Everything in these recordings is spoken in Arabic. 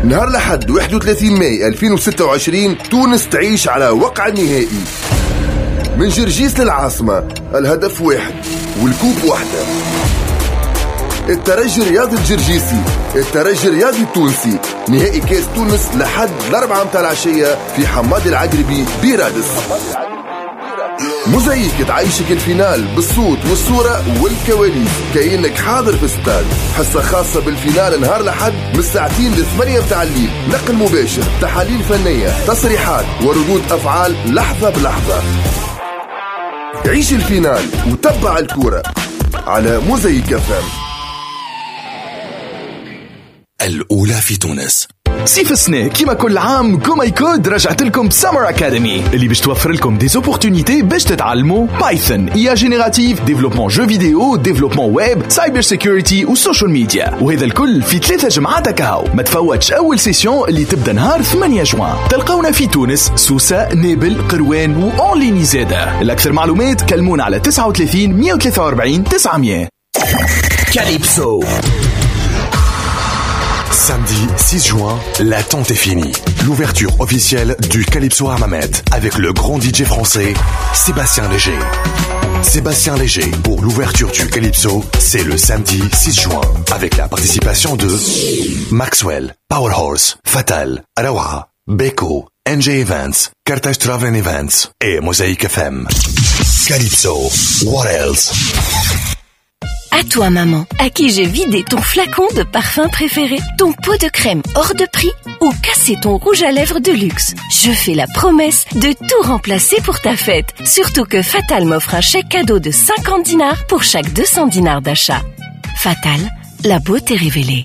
نهار لحد 31 ماي 2026 تونس تعيش على وقع النهائي من جرجيس للعاصمة. الهدف واحد والكوب واحدة. الترجي الرياضي الجرجيسي، الترجي الرياضي التونسي، نهائي كاس تونس لحد 4 متاع العشية في حماد العقربي برادس. موزايك تعيشك الفينال بالصوت والصورة والكواليس كأنك حاضر في استاد. حصة خاصة بالفينال نهار لحد من الساعة 2 ل 8 متاع الليل، نقل مباشر، تحاليل فنية، تصريحات وردود أفعال لحظة بلحظة. عيش الفينال وتبع الكورة على موزايك FM. الأولى في تونس. صيف السنة كيما كل عام كومايكود رجعت لكم سمر أكاديمي اللي باش توفر لكم دي زوبورتونيتي باش تتعلموا بايثون، IA جينيراتيف، ديفلوبمون جو فيديو، ديفلوبمون ويب، سايبر سيكوريتي وسوشيال ميديا، وهذا الكل في 3 جمعات كهو. ما تفوتش أول سيسيون اللي تبدأ نهار 8 جوان. تلقونا في تونس، سوسة، نابل، قروان وأونليني زادة. الأكثر معلومات كلمونا على 39 143 900. Calypso. Samedi 6 juin, l'attente est finie. L'ouverture officielle du Calypso Armamet avec le grand DJ français Sébastien Léger. Sébastien Léger pour l'ouverture du Calypso, c'est le samedi 6 juin avec la participation de Maxwell, Powerhorse, Fatal, Arawa, Beko, NJ Events, Carthage Travel Events et Mosaïque FM. Calypso, what else? À toi maman, à qui j'ai vidé ton flacon de parfum préféré, ton pot de crème hors de prix ou cassé ton rouge à lèvres de luxe. Je fais la promesse de tout remplacer pour ta fête. Surtout que Fatal m'offre un chèque cadeau de 50 dinars pour chaque 200 dinars d'achat. Fatal, la beauté révélée.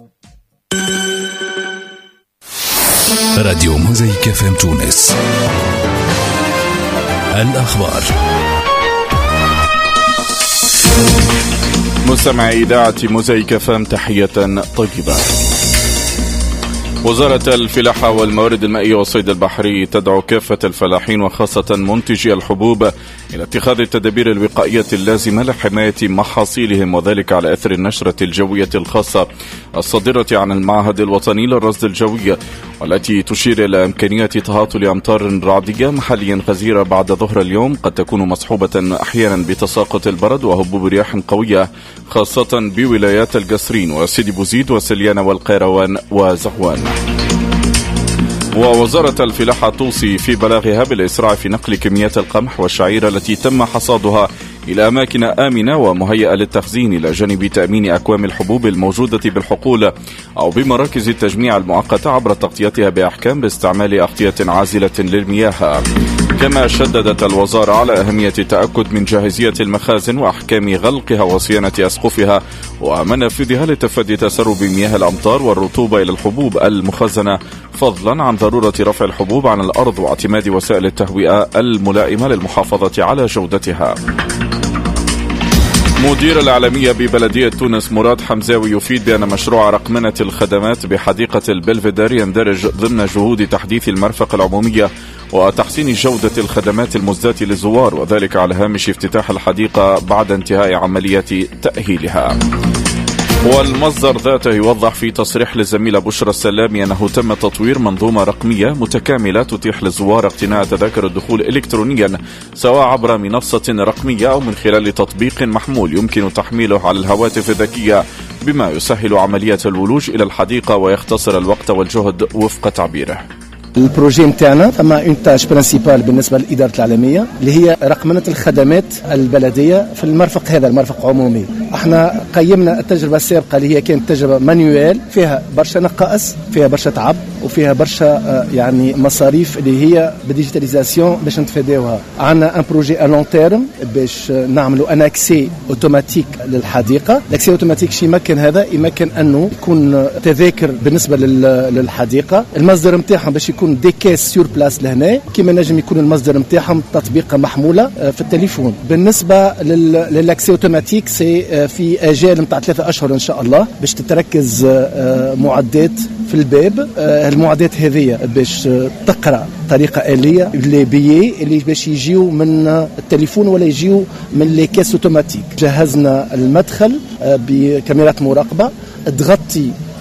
راديو موزايك FM تونس. الأخبار. مستمعي إذاعة موزايك FM تحية طيبة. وزارة الفلاحة والموارد المائية والصيد البحري تدعو كافة الفلاحين وخاصة منتجي الحبوب إلى اتخاذ التدابير الوقائية اللازمة لحماية محاصيلهم، وذلك على أثر النشرة الجوية الخاصة الصادرة عن المعهد الوطني للرصد الجوي، والتي تشير إلى إمكانية تهاطل أمطار رعدية محليا غزيرة بعد ظهر اليوم، قد تكون مصحوبة أحيانا بتساقط البرد وهبوب رياح قوية خاصة بولايات القصرين وسيدي بوزيد وسليانة والقيروان وزغوان. ووزارة الفلاحة توصي في بلاغها بالإسراع في نقل كميات القمح والشعير التي تم حصادها إلى أماكن آمنة ومهيئة للتخزين، إلى جانب تأمين أكوام الحبوب الموجودة بالحقول أو بمراكز التجميع المؤقتة عبر تغطيتها بأحكام باستعمال أغطية عازلة للمياه. كما شددت الوزارة على أهمية التأكد من جاهزية المخازن وأحكام غلقها وصيانة أسقفها ومنافذها لتفادي تسرب مياه الأمطار والرطوبة إلى الحبوب المخزنة، فضلا عن ضرورة رفع الحبوب عن الأرض واعتماد وسائل التهوية الملائمة للمحافظة على جودتها. مدير الإعلامية ببلدية تونس مراد حمزاوي يفيد بأن مشروع رقمنة الخدمات بحديقة البلفدار يندرج ضمن جهود تحديث المرفق العمومية وتحسين جودة الخدمات المزداة للزوار، وذلك على هامش افتتاح الحديقة بعد انتهاء عملية تأهيلها. والمصدر ذاته يوضح في تصريح للزميلة بشرى السلامي أنه تم تطوير منظومة رقمية متكاملة تتيح للزوار اقتناء تذاكر الدخول إلكترونيا سواء عبر منصة رقمية أو من خلال تطبيق محمول يمكن تحميله على الهواتف الذكية، بما يسهل عملية الولوج إلى الحديقة ويختصر الوقت والجهد وفق تعبيره. البروجي متاعنا ثم اون تاج برينسيبال بالنسبه للاداره الاعلاميه اللي هي رقمنه الخدمات البلديه في المرفق هذا، المرفق عمومي. احنا قيمنا التجربه السابقه اللي هي كانت تجربه مانيوال فيها برشا نقائص، فيها برشا تعب، وفيها برشا يعني مصاريف اللي هي بالديجيتاليزاسيون باش نتفاداوها. عندنا ان بروجي ا لون تيرم باش نعملوا ان اكسي اوتوماتيك للحديقه. الاكسي اوتوماتيك شي يمكن هذا يمكن انه يكون تذاكر بالنسبه للحديقه، المصدر نتاعهم باش يكون دي كيس سور بلاس لهنا، كما نجم يكون المصدر نتاعهم تطبيق محموله في التليفون. بالنسبه للاكسي اوتوماتيك سي في اجال نتاع 3 أشهر ان شاء الله باش تتركز معدات في الباب. المعدات هذه باش تقرا طريقه آلية لي بيي اللي باش يجيو من التليفون ولا يجيو من لي كيس اوتوماتيك. جهزنا المدخل بكاميرات مراقبه تغطي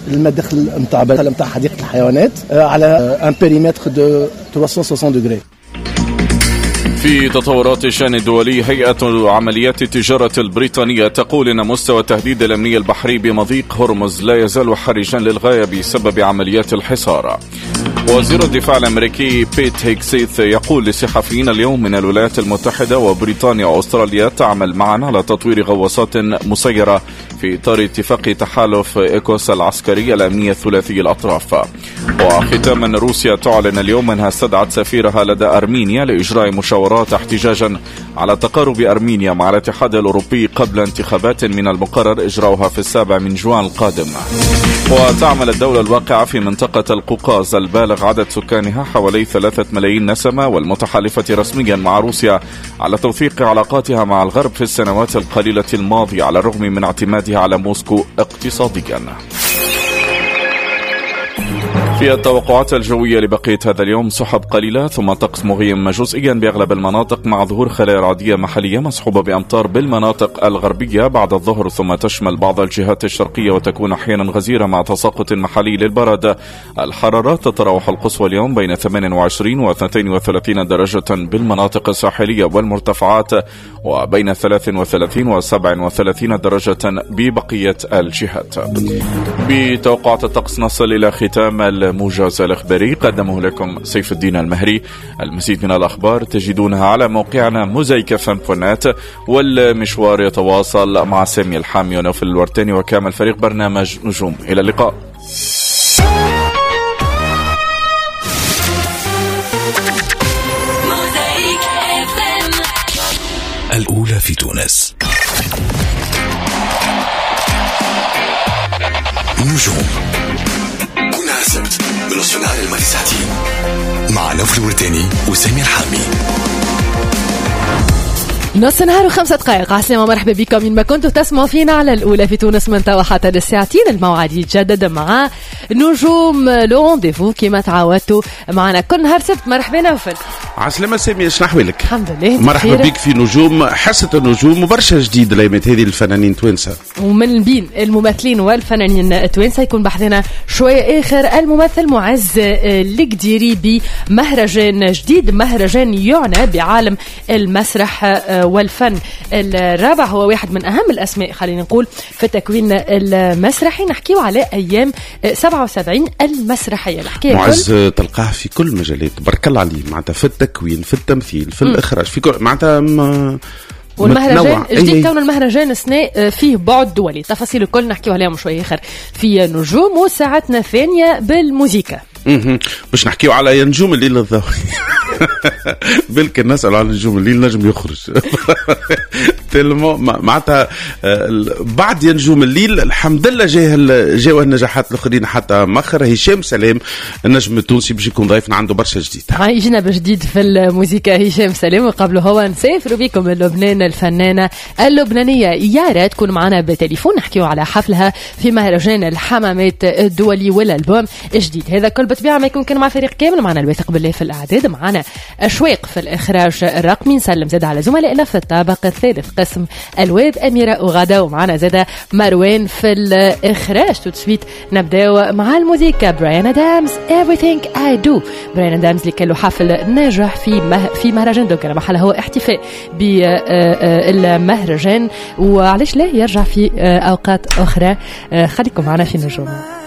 المدخل نتاع حديقة الحيوانات على ان بيريمتر دو 360 دوغري. في تطورات الشأن الدولي، هيئة عمليات التجارة البريطانية تقول إن مستوى التهديد الأمني البحري بمضيق هرمز لا يزال حرجا للغاية بسبب عمليات الحصار. وزير الدفاع الأمريكي بيت هيكسيث يقول للصحفيين اليوم إن الولايات المتحدة وبريطانيا وأستراليا تعمل معا على تطوير غواصات مسيرة في إطار اتفاق تحالف إيكوس العسكري الأمني الثلاثي الأطراف. وختاما، روسيا تعلن اليوم أنها استدعت سفيرها لدى أرمينيا لإجراء مشاورات احتجاجا على تقارب أرمينيا مع الاتحاد الأوروبي قبل انتخابات من المقرر إجراؤها في 7 جوان القادم. وتعمل الدولة الواقعة في منطقة القوقاز البالغ عدد سكانها حوالي 3 ملايين نسمة والمتحالفة رسميا مع روسيا على توثيق علاقاتها مع الغرب في السنوات القليلة الماضية على الرغم من اعتمادها على موسكو اقتصاديا. في التوقعات الجوية لبقية هذا اليوم، سحب قليلة ثم طقس مغيم جزئيا بأغلب المناطق مع ظهور خلايا رعدية محلية مصحوبة بأمطار بالمناطق الغربية بعد الظهر، ثم تشمل بعض الجهات الشرقية وتكون أحيانا غزيرة مع تساقط محلي للبرد. الحرارات تتراوح القصوى اليوم بين 28 و 32 درجة بالمناطق الساحلية والمرتفعات، وبين 33 و 37 درجة ببقية الجهات. بتوقعات الطقس نصل إلى ختام الموجز الإخباري، قدمه لكم سيف الدين المهري. المزيد من الأخبار تجدونها على موقعنا موزايك.net، والمشوار يتواصل مع سامي الحامي ونوفل الورتاني وكامل فريق برنامج نجوم. إلى اللقاء. الأولى في تونس. نجوم كنا السبت من نصف النهار الماضي ساعتين مع نوفل الورتاني وسامي الحامي. نص نهار و5 دقائق. عسلامة، مرحبا بكم من ما كنتوا تسمعوا فينا على الأولى في تونس من توا حتى للساعتين. الموعد يتجدد مع نجوم لو رونديفو كما تعودتوا معنا كل نهار سبت. مرحبا نوفل. عسلامة سامي، شنو أحوالك؟ الحمد لله. مرحبا بك في نجوم. حصة النجوم وبرشا جديد الايامات هذه الفنانين توانسة، ومن بين الممثلين والفنانين التوانسة يكون بحثنا شوية آخر الممثل معز القديري بمهرجان جديد، مهرجان يعنى بعالم المسرح والفن. الرابع هو واحد من أهم الأسماء خلينا نقول في التكوين المسرحي. نحكيه على أيام 77 المسرحية. الحكاية معز تلقاه في كل مجالات، بارك الله عليه، معناتها في التكوين، في التمثيل، في الإخراج، في كل معناتها والمهرجان جديد. كون المهرجان السنة فيه بعد دولي، تفاصيل الكل نحكيه عليهم شوية آخر في نجوم. وساعتنا الثانية بالموسيقى باش نحكيو على نجوم الليل الضوئي. بالك نسأل على نجوم الليل نجم يخرج معناتها بعد نجوم الليل الحمد لله جاء النجاحات الاخرين حتى مخر. هشام سلام النجم التونسي باش يكون ضيفنا، عنده برشا جديد. يجينا بجديد في الموسيقى هشام سلام. وقبل هو نسافروا بكم لبنان، الفنانة اللبنانية يارا تكون معنا بتليفون نحكيو على حفلها في مهرجان الحمامات الدولي والألبوم الجديد. هذا كل بطبيعة ما يكون كان مع فريق كامل، معنا الواثق بالله في الأعداد، معنا أشواق في الإخراج الرقمي، نسلم زاد على زملائنا في الطابق الثالث قسم الويب أميرة وغدا، ومعنا زاد مروان في الإخراج. تسويت نبداو مع الموسيقى. براين آدامز Everything I Do. براين آدامز اللي كان له حفل ناجح في مهرجان دوكرا، محل هو احتفاء بالمهرجان، وعليش لا يرجع في أوقات أخرى. خليكم معنا في نجوم.